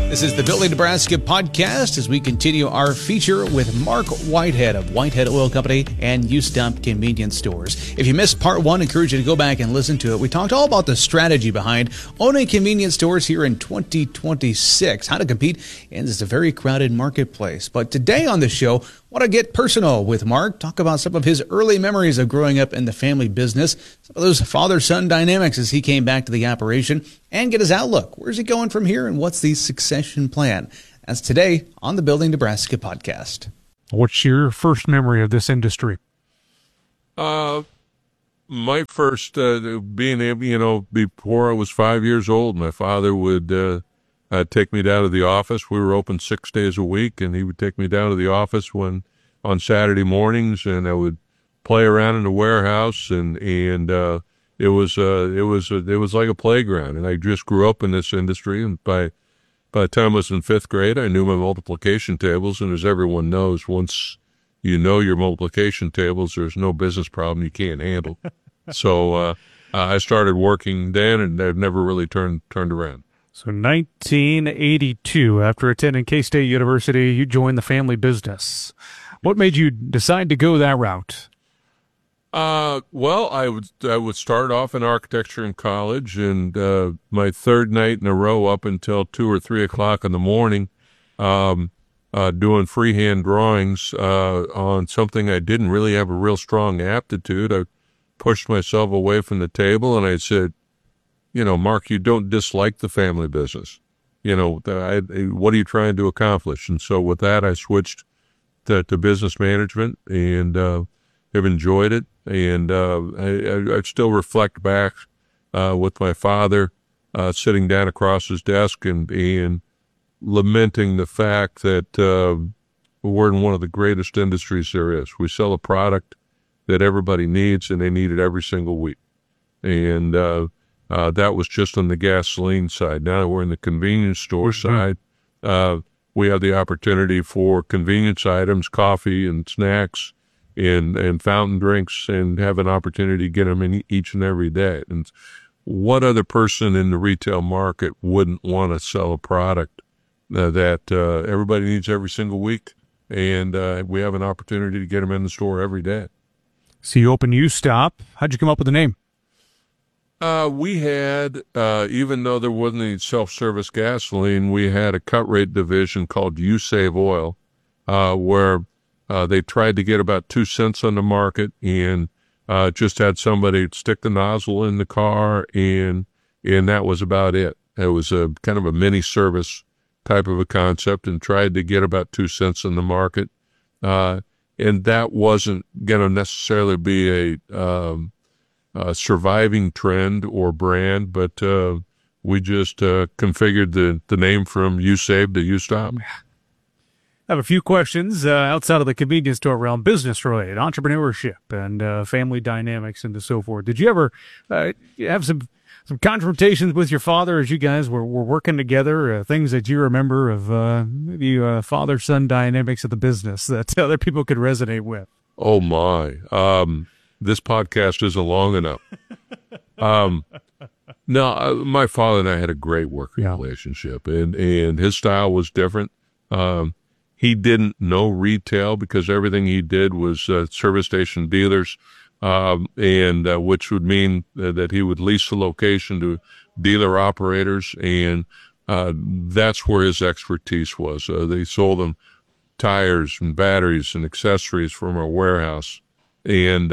This is the Building Nebraska podcast as we continue our feature with Mark Whitehead of Whitehead Oil Company and U-Stop Convenience Stores. If you missed part one, I encourage you to go back and listen to it. We talked all about the strategy behind owning convenience stores here in 2026, how to compete in this very crowded marketplace. But today on the show, I want to get personal with Mark, talk about some of his early memories of growing up in the family business, some of those father-son dynamics as he came back to the operation, and get his outlook. Where's he going from here, and what's the succession plan? That's today on the Building Nebraska podcast. What's your first memory of this industry? My first, being able, before I was 5 years old, my father would take me down to the office. We were open 6 days a week, and he would take me down to the office on Saturday mornings, and I would play around in the warehouse, and it was like a playground. And I just grew up in this industry, and by the time I was in fifth grade, I knew my multiplication tables. And as everyone knows, once you know your multiplication tables, there's no business problem you can't handle. So I started working then, and I've never really turned around. So 1982, after attending K-State University, you joined the family business. What made you decide to go that route? Well, I would start off in architecture in college, and my third night in a row up until 2 or 3 o'clock in the morning, doing freehand drawings on something I didn't really have a real strong aptitude. I pushed myself away from the table, and I said, Mark, you don't dislike the family business. What are you trying to accomplish? And so with that, I switched to business management, and have enjoyed it. And I still reflect back with my father sitting down across his desk and lamenting the fact that we're in one of the greatest industries there is. We sell a product that everybody needs, and they need it every single week. And that was just on the gasoline side. Now that we're in the convenience store side, we have the opportunity for convenience items, coffee and snacks, and fountain drinks, and have an opportunity to get them in each and every day. And what other person in the retail market wouldn't want to sell a product that everybody needs every single week, and we have an opportunity to get them in the store every day. So you opened U-Stop. How'd you come up with the name? We had, even though there wasn't any self-service gasoline, we had a cut rate division called U-Save Oil, where they tried to get about 2 cents on the market, and just had somebody stick the nozzle in the car, and that was about it. It was a kind of a mini service type of a concept, and tried to get about 2 cents on the market. And that wasn't going to necessarily be a surviving trend or brand, but we just configured the name from U-Save to U-Stop. I have a few questions outside of the convenience store realm, business-related, entrepreneurship, and family dynamics, and so forth. Did you ever have some confrontations with your father as you guys were working together, things that you remember of maybe father-son dynamics of the business that other people could resonate with? Oh, my. This podcast isn't long enough. No, my father and I had a great working relationship, and his style was different. He didn't know retail because everything he did was service station dealers, and which would mean that he would lease the location to dealer operators, and that's where his expertise was. They sold them tires and batteries and accessories from our warehouse, and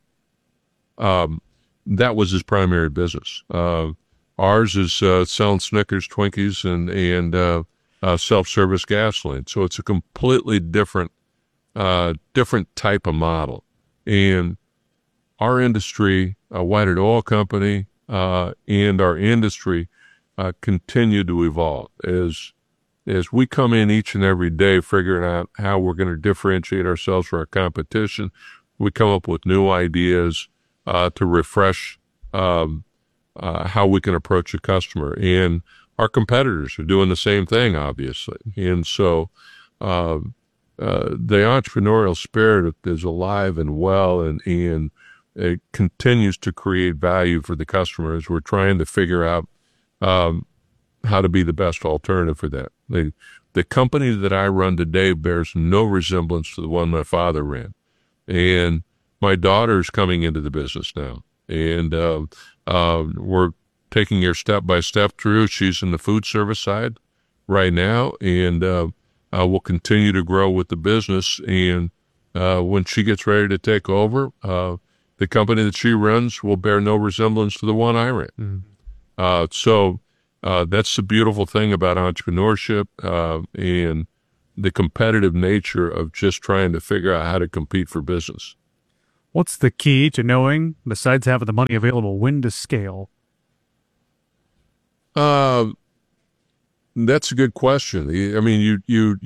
that was his primary business. Ours is selling Snickers, Twinkies, and self-service gasoline. So it's a completely different type of model. And our industry, Whitehead Oil Company, and our industry continue to evolve as we come in each and every day figuring out how we're going to differentiate ourselves from our competition. We come up with new ideas to refresh how we can approach a customer. And our competitors are doing the same thing, obviously. And so the entrepreneurial spirit is alive and well, and it continues to create value for the customers. We're trying to figure out how to be the best alternative for that. The company that I run today bears no resemblance to the one my father ran. And my daughter's coming into the business now. And we're taking her step by step through. She's in the food service side right now, and we'll continue to grow with the business. And when she gets ready to take over, the company that she runs will bear no resemblance to the one I ran. So that's the beautiful thing about entrepreneurship and the competitive nature of just trying to figure out how to compete for business. What's the key to knowing, besides having the money available, when to scale? That's a good question. I mean,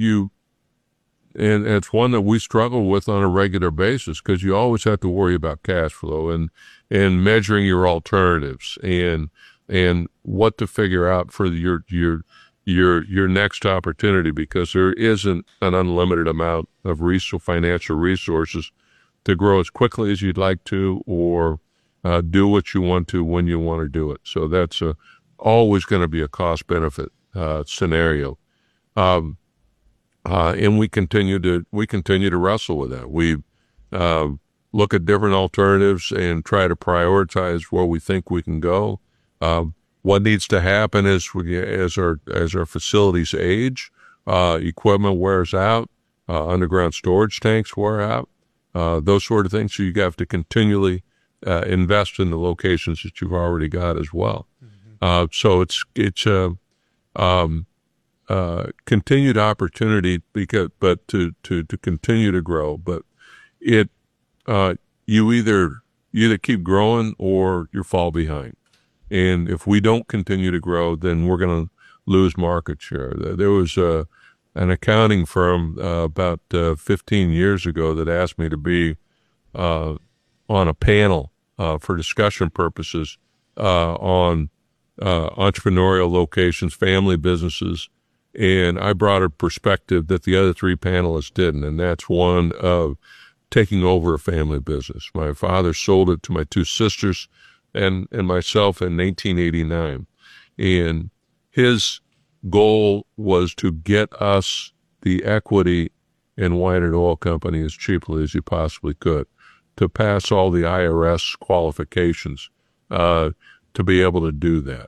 and it's one that we struggle with on a regular basis, because you always have to worry about cash flow and measuring your alternatives and what to figure out for your next opportunity, because there isn't an unlimited amount of financial resources to grow as quickly as you'd like to, or do what you want to when you want to do it. So that's always going to be a cost benefit scenario. And we continue to wrestle with that. We look at different alternatives and try to prioritize where we think we can go. What needs to happen is as our facilities age, equipment wears out, underground storage tanks wear out, those sort of things. So you have to continually invest in the locations that you've already got as well. So it's continued opportunity, but to continue to grow. But you either keep growing or you fall behind. And if we don't continue to grow, then we're going to lose market share. There was an accounting firm about 15 years ago that asked me to be on a panel for discussion purposes on entrepreneurial locations, family businesses, and I brought a perspective that the other three panelists didn't, and that's one of taking over a family business. My father sold it to my two sisters and myself in 1989, and his goal was to get us the equity in Whitehead Oil Company as cheaply as he possibly could, to pass all the IRS qualifications to be able to do that.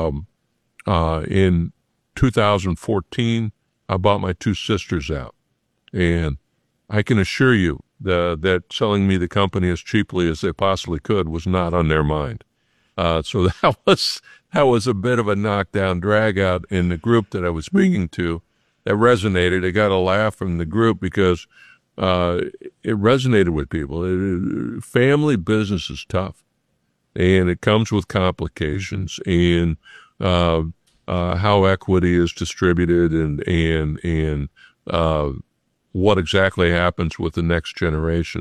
In 2014, I bought my two sisters out, and I can assure you that selling me the company as cheaply as they possibly could was not on their mind. So that was a bit of a knockdown, drag out in the group that I was speaking to. That resonated. I got a laugh from the group because it resonated with people. Family business is tough, and it comes with complications and how equity is distributed and what exactly happens with the next generation.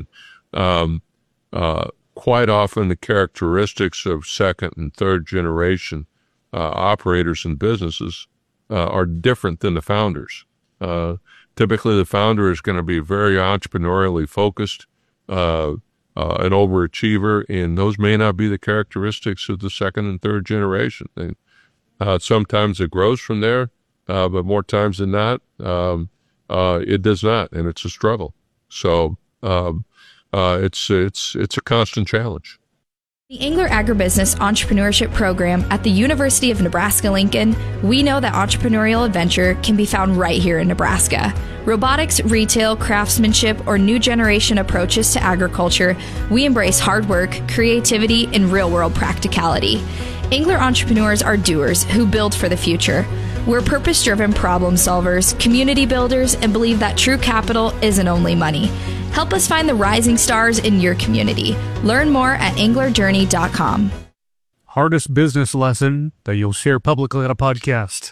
Quite often, the characteristics of second and third generation operators and businesses are different than the founders. Typically, the founder is going to be very entrepreneurially focused, an overachiever, and those may not be the characteristics of the second and third generation. Sometimes it grows from there, but more times than not, it does not, and it's a struggle. So it's a constant challenge. The Engler Agribusiness Entrepreneurship Program at the University of Nebraska-Lincoln, we know that entrepreneurial adventure can be found right here in Nebraska. Robotics, retail, craftsmanship, or new generation approaches to agriculture, we embrace hard work, creativity, and real-world practicality. Engler entrepreneurs are doers who build for the future. We're purpose-driven problem solvers, community builders, and believe that true capital isn't only money. Help us find the rising stars in your community. Learn more at anglerjourney.com. Hardest business lesson that you'll share publicly on a podcast?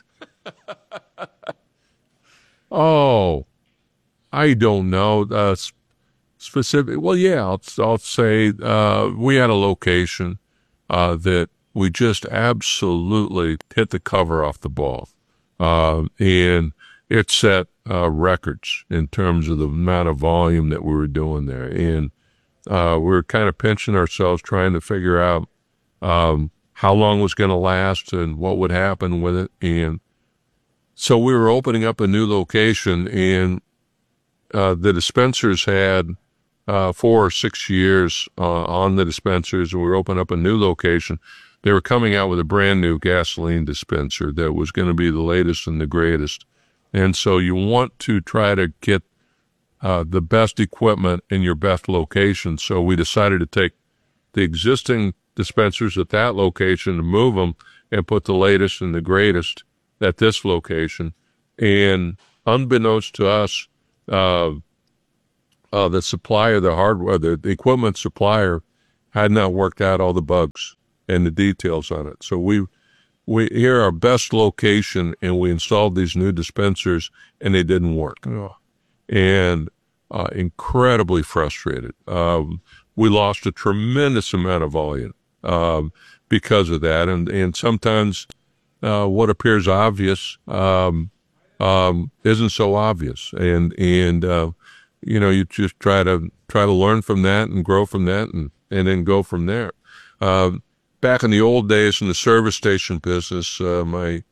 Oh, I don't know. Specific. Well, yeah, I'll say we had a location that we just absolutely hit the cover off the ball. And it set records in terms of the amount of volume that we were doing there. And we were kind of pinching ourselves trying to figure out how long it was going to last and what would happen with it. And So we were opening up a new location, and the dispensers had 4 or 6 years on the dispensers, and we were opening up a new location. They were coming out with a brand new gasoline dispenser that was going to be the latest and the greatest. And so you want to try to get the best equipment in your best location. So we decided to take the existing dispensers at that location and move them and put the latest and the greatest at this location. And unbeknownst to us, the supplier, the hardware, the equipment supplier had not worked out all the bugs and the details on it. So we here our best location, and we installed these new dispensers, and they didn't work. Oh. And incredibly frustrated. We lost a tremendous amount of volume because of that, and sometimes what appears obvious isn't so obvious, and you just try to learn from that and grow from that, and then go from there. Back in the old days in the service station business, my